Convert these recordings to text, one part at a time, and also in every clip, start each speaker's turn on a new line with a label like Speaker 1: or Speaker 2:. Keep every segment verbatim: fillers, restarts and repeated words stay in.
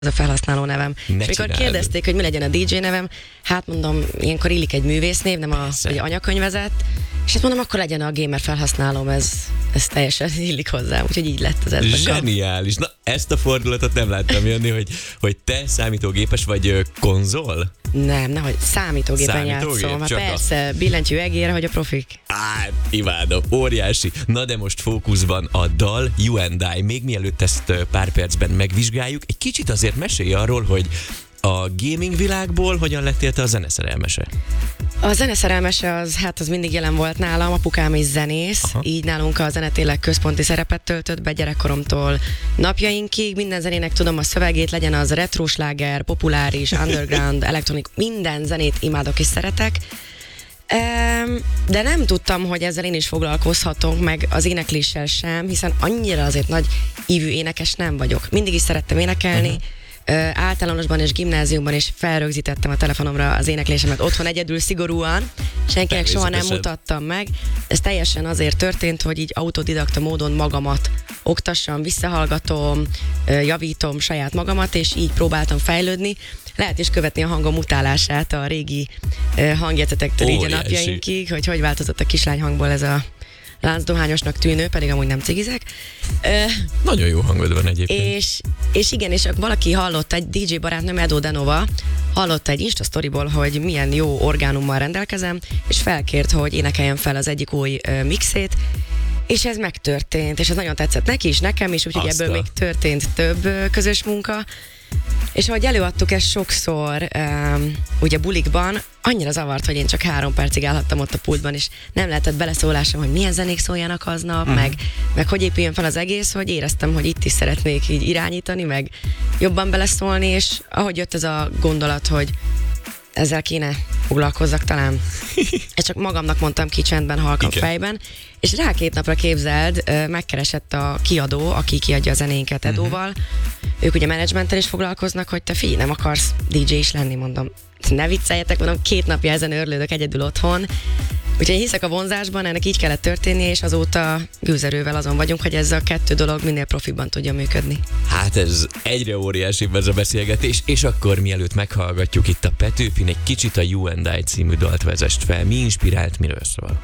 Speaker 1: ez a felhasználó nevem.
Speaker 2: Ne
Speaker 1: és amikor kérdezték, hogy mi legyen a dé dzsé nevem, hát mondom, ilyenkor illik egy művésznév, nem a vagy anyakönyvezet, és hát mondom, akkor legyen a gamer felhasználóm, ez, ez teljesen illik hozzám, úgyhogy így lett az ez.
Speaker 2: Zseniális. Na, ezt a fordulatot nem láttam jönni, hogy, hogy te számítógépes vagy ö, konzol?
Speaker 1: Nem, nehogy számítógépen
Speaker 2: Számítógép,
Speaker 1: játszom. Hát
Speaker 2: csak
Speaker 1: persze, a... billentyű egér, hogy a profik.
Speaker 2: Á, imádom, óriási. Na de most fókuszban a dal You and I. Még mielőtt ezt pár percben megvizsgáljuk, egy kicsit azért mesélj arról, hogy a gaming világból hogyan lettél te a zeneszerelmese?
Speaker 1: A zeneszerelmese az, hát az mindig jelen volt nálam, apukám is zenész, Aha. így nálunk a zene tényleg központi szerepet töltött be gyerekkoromtól napjainkig. Minden zenének tudom a szövegét, legyen az retrosláger, populáris, underground, elektronik, minden zenét imádok és szeretek. De nem tudtam, hogy ezzel én is foglalkozhatok, meg az énekléssel sem, hiszen annyira azért nagy ívű énekes nem vagyok. Mindig is szerettem énekelni, uh-huh. Ö, általánosban és gimnáziumban is felrögzítettem a telefonomra az éneklésemet otthon egyedül szigorúan, senkinek soha nem mutattam meg. Ez teljesen azért történt, hogy így autodidakta módon magamat oktassam, visszahallgatom, javítom saját magamat, és így próbáltam fejlődni. Lehet is követni a hangom utálását a régi hangjegyzetektől így a napjainkig, hogy hogy változott a kislány hangból ez a láncdohányosnak tűnő, pedig amúgy nem cigizek.
Speaker 2: Nagyon jó hangod van egyébként.
Speaker 1: És, és igen, és valaki hallott, egy dé dzsé barátnőm, Edo Denova, hallotta egy Insta sztoriból, hogy milyen jó orgánummal rendelkezem, és felkért, hogy énekeljem fel az egyik új uh, mixét, és ez megtörtént, és ez nagyon tetszett neki is, nekem is, úgyhogy ebből még történt több uh, közös munka. És ahogy előadtuk ezt sokszor, um, ugye bulikban, annyira zavart, hogy én csak három percig állhattam ott a pultban, és nem lehetett beleszólásom, hogy milyen zenék szóljanak aznap, uh-huh. meg, meg hogy épüljön fel az egész, hogy éreztem, hogy itt is szeretnék így irányítani, meg jobban beleszólni, és ahogy jött ez a gondolat, hogy ezzel kéne foglalkozzak talán. Ezt csak magamnak mondtam ki csendben, halkan fejben, és rá két napra képzeld, megkeresett a kiadó, aki kiadja a zenénket Edóval. Uh-huh. Ők ugye menedzsmenttel is foglalkoznak, hogy te figyelj, nem akarsz dé dzsé is lenni, mondom. Ne vicceljetek, mondom, két napja ezen őrlődök egyedül otthon. Úgyhogy hiszek a vonzásban, ennek így kellett történnie, és azóta gőzerővel azon vagyunk, hogy ez a kettő dolog minél profiban tudja működni. Hát
Speaker 2: ez egyre óriásibb ez a beszélgetés, és akkor mielőtt meghallgatjuk itt a Petőfin, egy kicsit a You and I című dalt vezest fel. Mi inspirált, miről szól?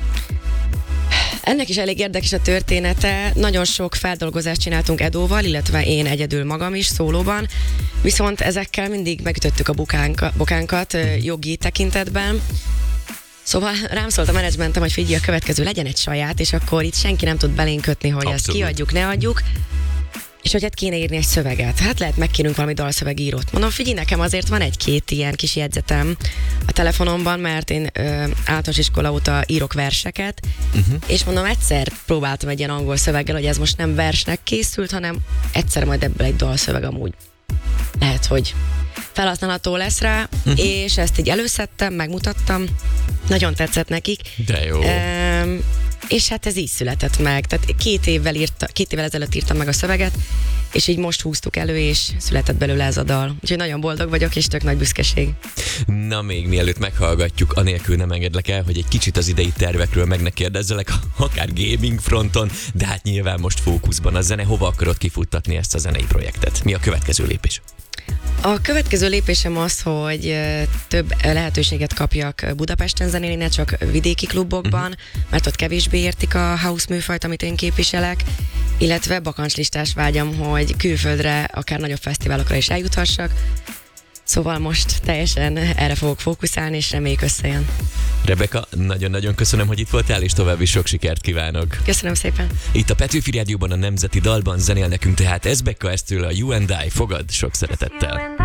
Speaker 1: Ennek is elég érdekes a története. Nagyon sok feldolgozást csináltunk Edóval, illetve én egyedül magam is, szólóban. Viszont ezekkel mindig megütöttük a bukánka, bokánkat jogi tekintetben. Szóval rám szólt a menedzsmentem, hogy figyelj, a következő legyen egy saját, és akkor itt senki nem tud belénk kötni, hogy Abszolút. Ezt kiadjuk, ne adjuk. És hogy hát kéne írni egy szöveget. Hát lehet megkérünk valami dalszövegírót. Mondom, figyelj, nekem azért van egy-két ilyen kis jegyzetem a telefonomban, mert én ö, általános iskola óta írok verseket, uh-huh. és mondom, egyszer próbáltam egy ilyen angol szöveggel, hogy ez most nem versnek készült, hanem egyszer majd ebből egy dalszöveg amúgy. Lehet, hogy felhasználható lesz rá, uh-huh. és ezt így előszedtem, megmutattam, nagyon tetszett nekik.
Speaker 2: De jó.
Speaker 1: Um, és hát ez így született meg, tehát két évvel, írta, két évvel ezelőtt írtam meg a szöveget, és így most húztuk elő, és született belőle ez a dal. Úgyhogy nagyon boldog vagyok, és tök nagy büszkeség.
Speaker 2: Na még mielőtt meghallgatjuk, anélkül nem engedlek el, hogy egy kicsit az idei tervekről meg ne kérdezzelek, akár gaming fronton, de hát nyilván most fókuszban a zene. Hova akarod kifuttatni ezt a zenei projektet? Mi a következő lépés?
Speaker 1: A következő lépésem az, hogy több lehetőséget kapjak Budapesten zenélni, ne csak vidéki klubokban, uh-huh. mert ott kevésbé értik a house műfajt, amit én képviselek, illetve bakancslistás vágyam, hogy külföldre, akár nagyobb fesztiválokra is eljuthassak. Szóval most teljesen erre fogok fókuszálni, és reméljük összejön.
Speaker 2: Rebeka, nagyon-nagyon köszönöm, hogy itt voltál, és további sok sikert kívánok.
Speaker 1: Köszönöm szépen.
Speaker 2: Itt a Petőfi Rádióban, a Nemzeti Dalban zenél nekünk tehát Ezbekka, ezt tőle a You and I. Fogad sok szeretettel.